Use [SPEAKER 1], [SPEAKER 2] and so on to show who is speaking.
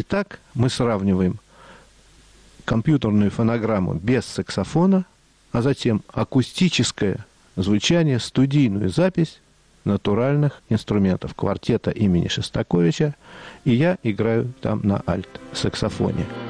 [SPEAKER 1] так мы сравниваем компьютерную фонограмму без саксофона, а затем акустическое звучание, студийную запись натуральных инструментов квартета имени Шостаковича, и я играю там на альт-саксофоне.